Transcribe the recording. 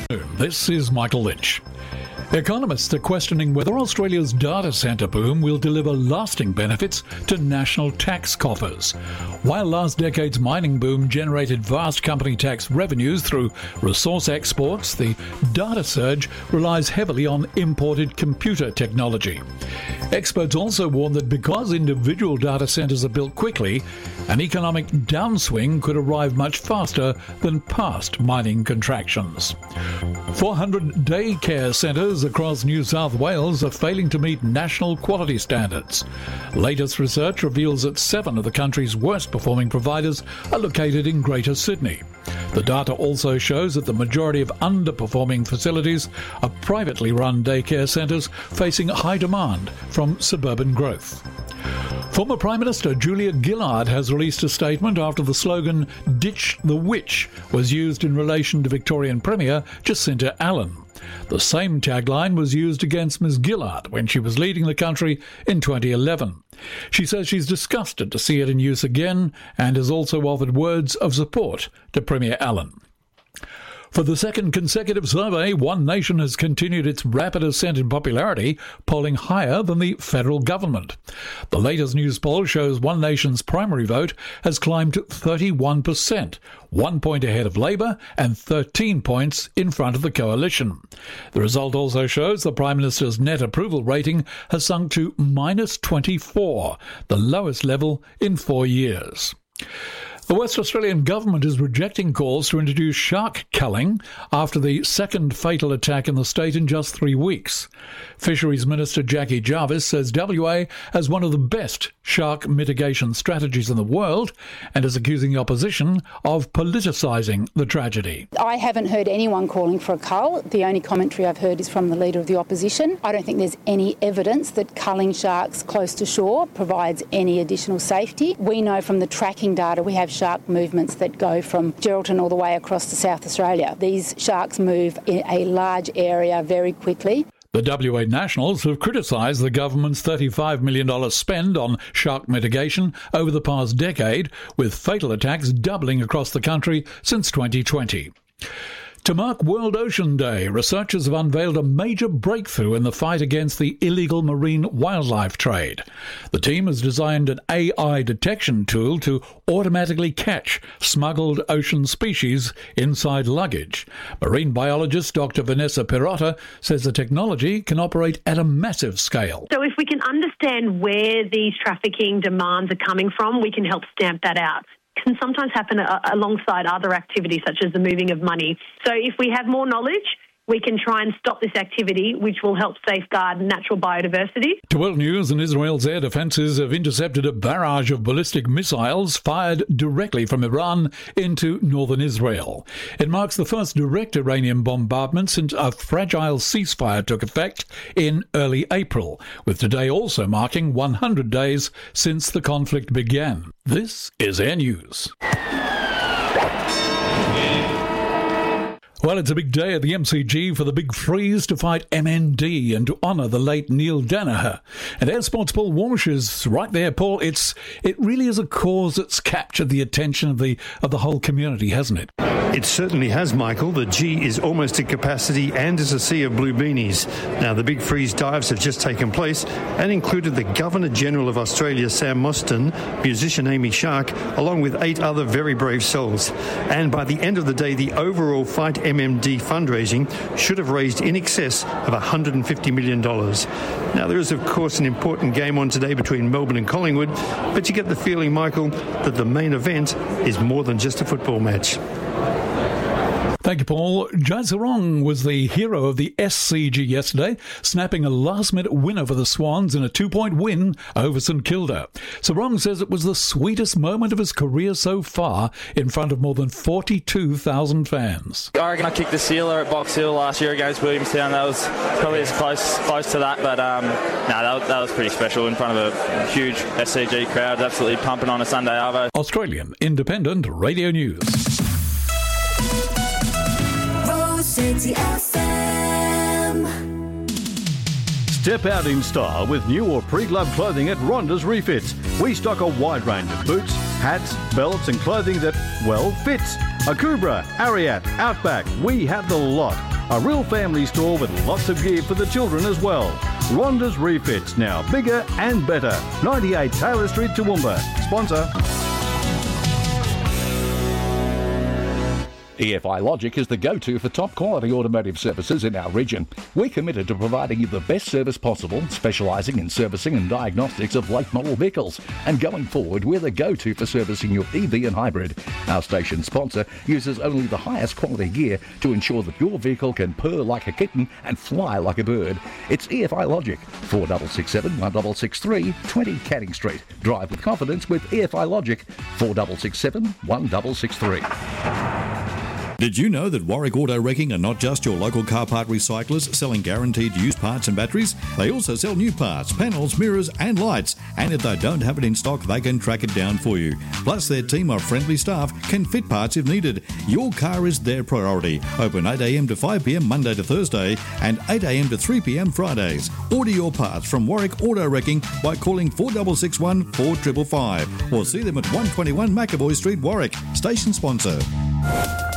This is Michael Lynch. Economists are questioning whether Australia's data centre boom will deliver lasting benefits to national tax coffers. While last decade's mining boom generated vast company tax revenues through resource exports, the data surge relies heavily on imported computer technology. Experts also warn that because individual data centres are built quickly, an economic downswing could arrive much faster than past mining contractions. 400 daycare centres across New South Wales are failing to meet national quality standards. Latest research reveals that 7 of the country's worst performing providers are located in Greater Sydney. The data also shows that the majority of underperforming facilities are privately run daycare centres facing high demand from suburban growth. Former Prime Minister Julia Gillard has released a statement after the slogan "Ditch the Witch" was used in relation to Victorian Premier Jacinta Allan. The same tagline was used against Ms Gillard when she was leading the country in 2011. She says she's disgusted to see it in use again and has also offered words of support to Premier Allan. For the second consecutive survey, One Nation has continued its rapid ascent in popularity, polling higher than the federal government. The latest news poll shows One Nation's primary vote has climbed to 31%, 1 point ahead of Labor and 13 points in front of the coalition. The result also shows the Prime Minister's net approval rating has sunk to -24, the lowest level in 4 years. The West Australian government is rejecting calls to introduce shark culling after the second fatal attack in the state in just 3 weeks. Fisheries Minister Jackie Jarvis says WA has one of the best shark mitigation strategies in the world and is accusing the opposition of politicising the tragedy. I haven't heard anyone calling for a cull. The only commentary I've heard is from the Leader of the Opposition. I don't think there's any evidence that culling sharks close to shore provides any additional safety. We know from the tracking data we have shark movements that go from Geraldton all the way across to South Australia. These sharks move in a large area very quickly. The WA Nationals have criticised the government's $35 million spend on shark mitigation over the past decade, with fatal attacks doubling across the country since 2020. To mark World Ocean Day, researchers have unveiled a major breakthrough in the fight against the illegal marine wildlife trade. The team has designed an AI detection tool to automatically catch smuggled ocean species inside luggage. Marine biologist Dr. Vanessa Perrotta says the technology can operate at a massive scale. So if we can understand where these trafficking demands are coming from, we can help stamp that out. Can sometimes happen alongside other activities such as the moving of money. So if we have more knowledge, we can try and stop this activity, which will help safeguard natural biodiversity. To World News, and Israel's air defences have intercepted a barrage of ballistic missiles fired directly from Iran into northern Israel. It marks the first direct Iranian bombardment since a fragile ceasefire took effect in early April, with today also marking 100 days since the conflict began. This is Air News. Well, it's a big day at the MCG for the Big Freeze to fight MND and to honour the late Neil Danaher. And Air Sports' Paul Walsh is right there. Paul, it really is a cause that's captured the attention of the whole community, hasn't it? It certainly has, Michael. The G is almost at capacity and is a sea of blue beanies. Now, the Big Freeze dives have just taken place and included the Governor-General of Australia, Sam Mostyn, musician Amy Shark, along with 8 other very brave souls. And by the end of the day, the overall Fight MMD fundraising should have raised in excess of $150 million. Now, there is, of course, an important game on today between Melbourne and Collingwood, but you get the feeling, Michael, that the main event is more than just a football match. Thank you, Paul. Jai Sarong was the hero of the SCG yesterday, snapping a last-minute win over the Swans in a 2-point win over St Kilda. Sarong says it was the sweetest moment of his career so far in front of more than 42,000 fans. I reckon I kicked the sealer at Box Hill last year against Williamstown. That was probably as close to that, but that was pretty special in front of a huge SCG crowd, absolutely pumping on a Sunday arvo. Australian Independent Radio News. City FM. Step out in style with new or pre-glove clothing at Ronda's Refits. We stock a wide range of boots, hats, belts and clothing that, well, fits. Akubra, Ariat, Outback, we have the lot. A real family store with lots of gear for the children as well. Ronda's Refits, now bigger and better. 98 Taylor Street, Toowoomba. Sponsor. EFI Logic is the go-to for top quality automotive services in our region. We're committed to providing you the best service possible, specialising in servicing and diagnostics of late model vehicles. And going forward, we're the go-to for servicing your EV and hybrid. Our station sponsor uses only the highest quality gear to ensure that your vehicle can purr like a kitten and fly like a bird. It's EFI Logic, 4667 1663 20 Canning Street. Drive with confidence with EFI Logic, 4667 1663. Did you know that Warwick Auto Wrecking are not just your local car part recyclers selling guaranteed used parts and batteries? They also sell new parts, panels, mirrors and lights. And if they don't have it in stock, they can track it down for you. Plus, their team of friendly staff can fit parts if needed. Your car is their priority. Open 8 a.m. to 5 p.m. Monday to Thursday and 8 a.m. to 3 p.m. Fridays. Order your parts from Warwick Auto Wrecking by calling 4661 4555 or see them at 121 McAvoy Street, Warwick. Station sponsor.